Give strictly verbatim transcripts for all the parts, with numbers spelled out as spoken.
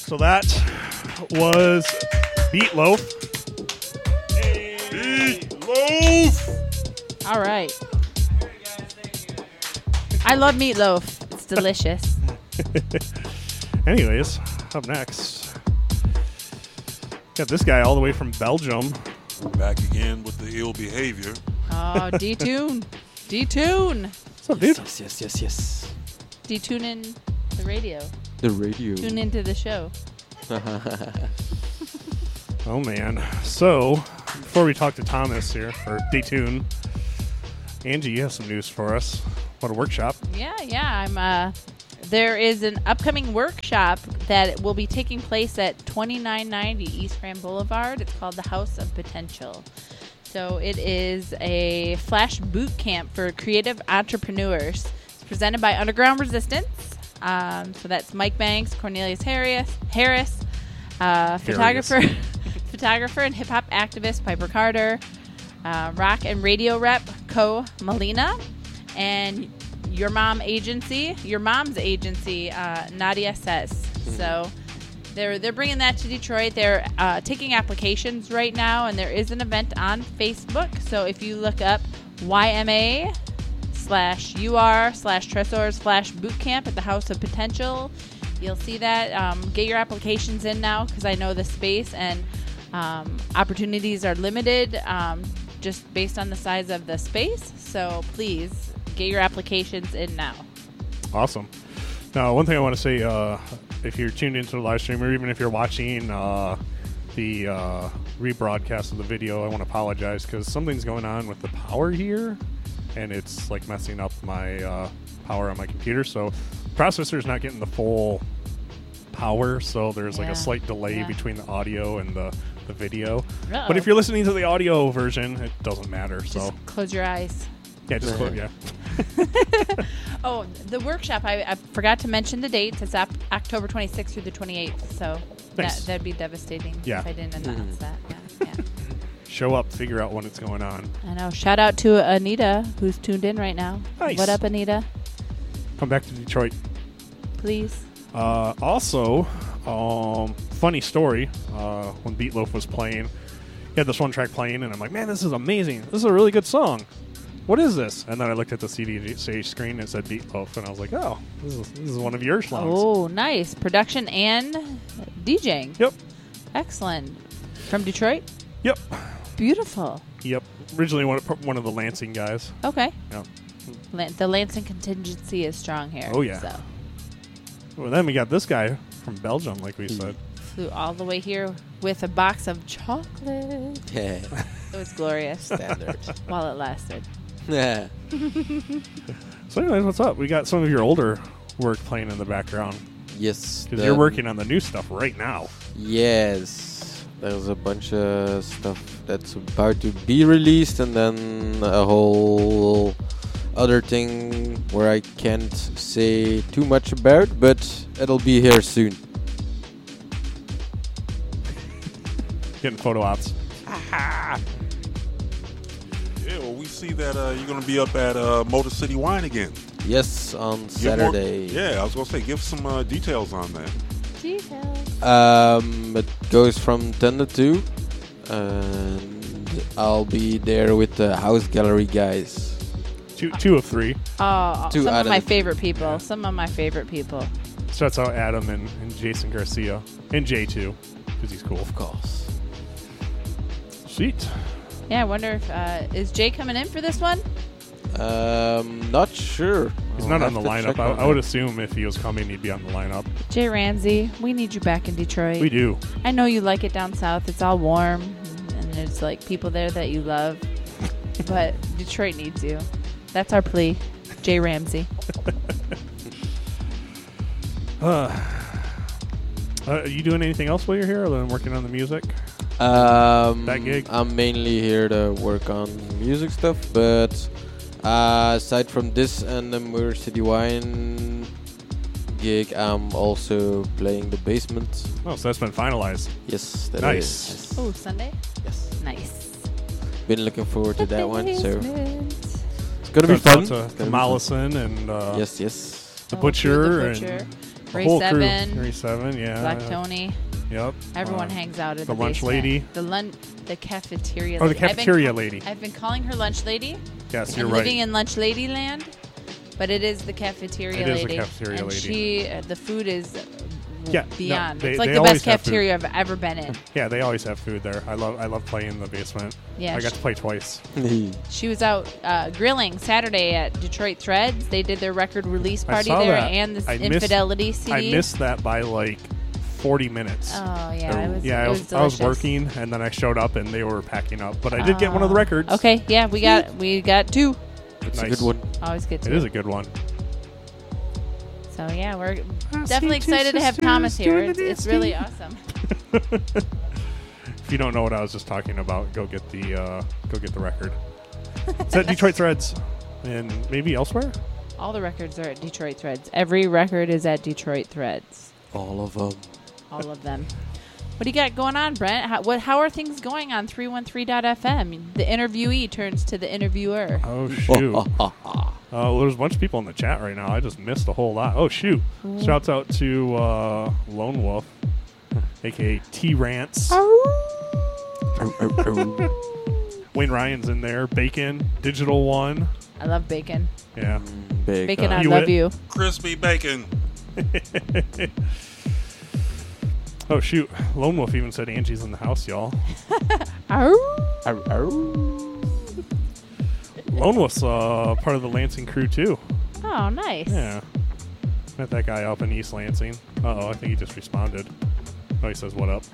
So that was Meatloaf. Hey. Meatloaf! All right. I love meatloaf. It's delicious. Anyways, up next, got this guy all the way from Belgium. Back again with the ill behavior. Oh, D-Tune. D-Tune. What's up, dude? Yes, yes, yes, yes. D-Tune in the radio. The radio. Tune into the show. Oh, man. So, before we talk to Thomas here, or D-Tune, Angie, you have some news for us. What a workshop. Yeah, yeah. I'm. Uh, there is an upcoming workshop that will be taking place at twenty-nine ninety East Grand Boulevard. It's called the House of Potential. So it is a flash boot camp for creative entrepreneurs. It's presented by Underground Resistance. Um, so that's Mike Banks, Cornelius Harris, Harris, uh, photographer, photographer and hip hop activist Piper Carter, uh, rock and radio rep Co Molina, and your mom agency, your mom's agency, uh, Nadia Says. Mm-hmm. So they're they're bringing that to Detroit. They're uh, taking applications right now, and there is an event on Facebook. So if you look up Y M A slash U R slash Tresors slash bootcamp at the House of Potential, you'll see that. Um, get your applications in now because I know the space and um, opportunities are limited um, just based on the size of the space. So please get your applications in now. Awesome. Now, one thing I want to say, uh, if you're tuned into the live stream or even if you're watching uh, the uh, rebroadcast of the video, I want to apologize because something's going on with the power here, and it's like messing up my uh, power on my computer. So processor's not getting the full power, so there's like Yeah. a slight delay Yeah. between the audio and the, the video. Uh-oh. But if you're listening to the audio version, it doesn't matter. Just So close your eyes. yeah, just close, yeah. Oh, the workshop, I, I forgot to mention the dates. It's op- October twenty-sixth through the twenty-eighth, so Nice. that, that'd be devastating Yeah. if I didn't announce Mhm. that. Yeah, yeah. Show up, figure out when it's going on. I know. Shout out to Anita, who's tuned in right now. Nice. What up, Anita? Come back to Detroit. Please. Uh, also, um, funny story, uh, when Beatloaf was playing, he had this one track playing, and I'm like, man, this is amazing. This is a really good song. What is this? And then I looked at the C D stage screen, and it said Beatloaf, and I was like, oh, this is, this is one of your songs. Oh, nice. Production and DJing. Yep. Excellent. From Detroit? Yep. Beautiful. Yep. Originally one of, one of the Lansing guys. Okay. Yeah. Lan- the Lansing contingency is strong here. Oh, yeah. So Well, then we got this guy from Belgium, like we said. flew all the way here with a box of chocolate. Yeah. It was glorious Standard. while it lasted. Yeah. So anyways, what's up? We got some of your older work playing in the background. Yes. Because the- you're working on the new stuff right now. Yes. There's a bunch of stuff that's about to be released, and then a whole other thing where I can't say too much about, but it'll be here soon. Getting photo ops. Yeah, well, we see that uh, you're going to be up at uh, Motor City Wine again. Yes, on Give more- Saturday. yeah, I was going to say, give some uh, details on that. Details. Um, it goes from ten to two, and I'll be there with the House Gallery guys. Two, two of three. Oh, Two some out of of my the- favorite people. Yeah. Some of my favorite people. So that's how Adam and, and Jason Garcia. And Jay, too. Because he's cool. Of course. Sweet. Yeah, I wonder if uh, is Jay coming in for this one? Um, not sure. He's I'll not on have the to lineup. check I, on I would that. assume if he was coming, he'd be on the lineup. Jay Ramsey, we need you back in Detroit. We do. I know you like it down south. It's all warm, and there's like people there that you love. But Detroit needs you. That's our plea. Jay Ramsey. Uh, uh, are you doing anything else while you're here other than working on the music? Um, That gig? I'm mainly here to work on music stuff, but uh, aside from this and the Motor City Wine gig, I'm also playing the basement. Oh, so that's been finalized. Yes, that Nice. is. Oh, Sunday? Yes. Nice. Been looking forward to that one, so Basement. it's gonna be Shout out fun. To, It's to gonna be fun. Mollison and uh, Yes, yes. the Oh, Butcher, the and Butcher. Ray whole crew. Seven, Ray Seven, yeah. Black Tony. Yep. Everyone Um, hangs out at the the, lunch basement. lady. The lunch, the cafeteria. Oh, the lady. I've been cafeteria ca- lady. I've been calling her lunch lady. Yes, and you're living right. in lunch lady land, but it is the cafeteria It is the lady. cafeteria and lady. She, uh, the food is Yeah, no, beyond. they- it's like they the always best have food. cafeteria I've ever been in. Yeah, they always have food there. I love I love playing in the basement. Yeah, I got sh- to play twice. She was out uh, grilling Saturday at Detroit Threads. They did their record release I party saw there that. and the I missed- Infidelity C D. I missed that by like forty minutes. Oh yeah, it was. yeah, it I was, was, I was delicious. working and then I showed up and they were packing up. But I did get one of the Oh. records. Okay, yeah, we got we got two. It's Nice. a good one. Always get two. It is a good one. So yeah, we're I definitely see two excited to have sisters Thomas here. doing It's, the it's really dance. awesome. If you don't know what I was just talking about, go get the uh, go get the record. It's at Detroit Threads and maybe elsewhere. All the records are at Detroit Threads. Every record is at Detroit Threads. All of them. All of them. What do you got going on, Brent? How, what, how are things going on three one three dot f m? The interviewee turns to the interviewer. Oh shoot! uh, well, there's a bunch of people in the chat right now. I just missed a whole lot. Oh shoot! Shouts out to uh, Lone Wolf, aka T Rants. Wayne Ryan's in there. Bacon, Digital One. I love bacon. Yeah. Bacon. Bacon, I You love wit- you. Crispy bacon. Oh shoot! Lone Wolf even said Angie's in the house, y'all. Ow. Arr, arr. Lone Wolf's uh, part of the Lansing crew too. Oh, nice. Yeah. Met that guy up in East Lansing. Uh oh, I think he just responded. Oh, he says what up.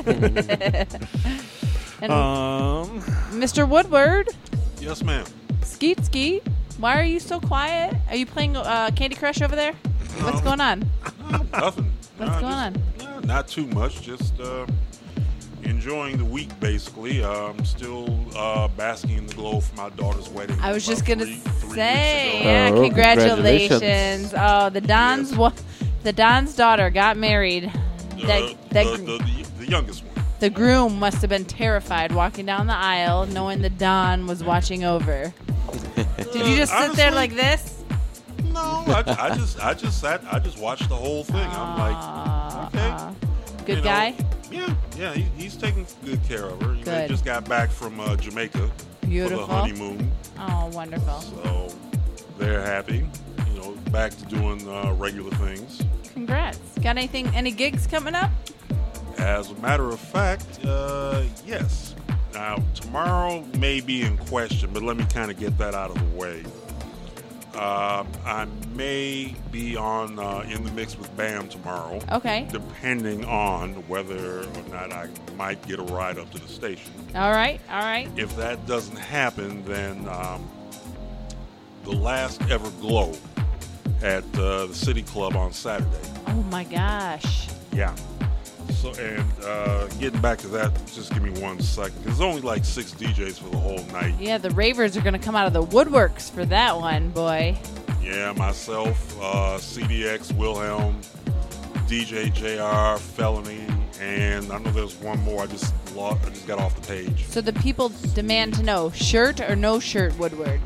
And Um, Mister Woodward, Yes, ma'am. skeet skeet. Why are you so quiet? Are you playing uh, Candy Crush over there? What's going on? Nothing. What's Nah, going just- on? nah, not too much. Just uh, enjoying the week, basically. Uh, I'm still uh, basking in the glow for my daughter's wedding. I was just about gonna three- three say, weeks ago. yeah, Oh, congratulations. congratulations. Oh, the Don's Yes. wa- the Don's daughter got married. That Uh, that the, gr- the, the, the youngest one. the groom must have been terrified walking down the aisle, knowing the Don was watching over. Did you just sit there Honestly, like this? No, I, I just I just sat I just watched the whole thing. I'm like, Aw, okay. aw. Good you know, guy. Yeah, yeah, he, he's taking good care of her. You know, Good. he just got back from uh, Jamaica Beautiful. for the honeymoon, Oh, wonderful. so they're happy. You know, back to doing uh, regular things. Congrats. Got anything? Any gigs coming up? As a matter of fact, uh, yes. Now tomorrow may be in question, but let me kind of get that out of the way. Uh, I may be on uh, in the mix with Bam tomorrow. Okay. Depending on whether or not I might get a ride up to the station. All right. All right. If that doesn't happen, then um, the last ever glow at uh, the City Club on Saturday. Oh my gosh. Yeah. So and uh, getting back to that, just give me one second. 'Cause there's only like six D Js for the whole night. Yeah, the ravers are gonna come out of the woodworks for that one, boy. Yeah, myself, uh, C D X, Wilhelm, D J J R, Felony, and I know there's one more. I just lost, I just got off the page. So the people demand to know: shirt or no shirt, Woodward?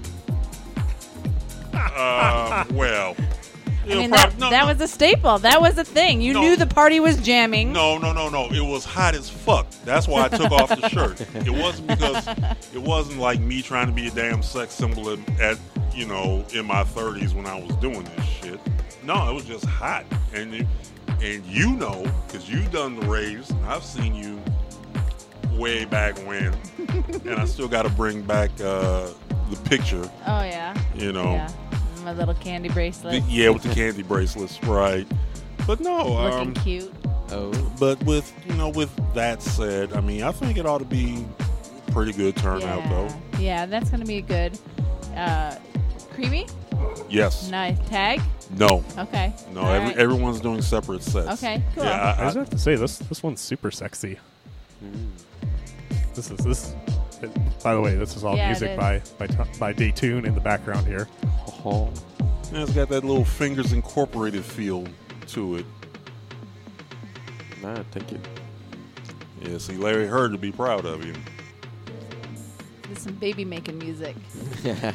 Uh, well, I mean, that, that was a staple. That was a thing. You No. knew the party was jamming. No, no, no, no. It was hot as fuck. That's why I took off the shirt. It wasn't because it wasn't like me trying to be a damn sex symbol at, at you know, in my thirties when I was doing this shit. No, it was just hot. And you, and you know, because you've done the raves. I've seen you way back when. And I still got to bring back uh, the picture, Oh yeah. you know. Yeah. My little candy The- bracelet. yeah, with the candy bracelets, right. But no, Looking um, cute. Oh. But with you know, with that said, I mean, I think it ought to be a pretty good turnout, Yeah. though. Yeah, that's gonna be good. Uh, creamy. Yes. Nice tag. No. Okay. No. All Every, right. everyone's doing separate sets. Okay. Cool. Yeah. I I, just I, have to say this this one's super sexy. This is this. It, by the way, this is all Yeah, it music is. by by t- by Daytune in the background here. Oh. yeah, it's got that little Fingers Incorporated feel to it. Nah, thank you. Yeah. See, Larry Heard to be proud of you. This is some baby making music.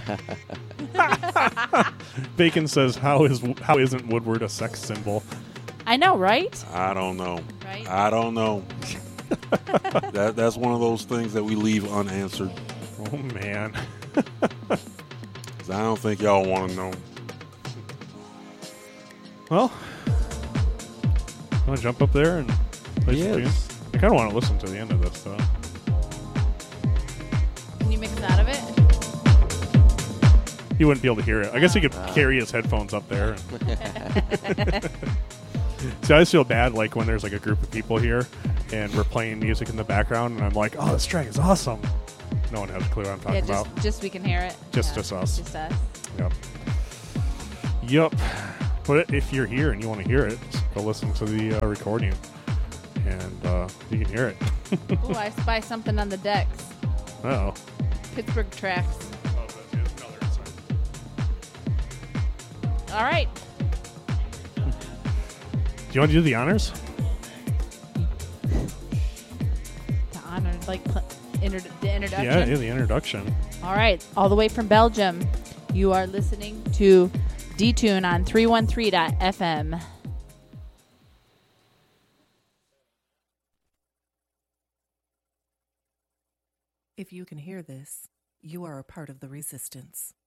Bacon says, "How is how isn't Woodward a sex symbol?" I know, right? I don't know. Right. I don't know. that that's one of those things that we leave unanswered. Oh man. 'Cause I don't think y'all want to know. Well, want to jump up there and play some tunes? Yes. I kind of want to listen to the end of this, though. Can you mix out of it? He wouldn't be able to hear it. I guess he could Ah. carry his headphones up there. And See, I just feel bad, like, when there's, like, a group of people here, and we're playing music in the background, and I'm like, oh, this track is awesome. No one has a clue what I'm talking Yeah, just about. just we can hear it. Just- Yeah, just us. Just us. Yep. Yep. But if you're here and you want to hear it, just go listen to the uh, recording, and uh, you can hear it. Ooh, I spy something on the decks. Oh. Pittsburgh tracks. All right. Do you want to do the honors? The honor, like pl- inter- the introduction. Yeah, yeah, the introduction. All right, all the way from Belgium, you are listening to D-Tune on three one three dot f m. If you can hear this, you are a part of the resistance.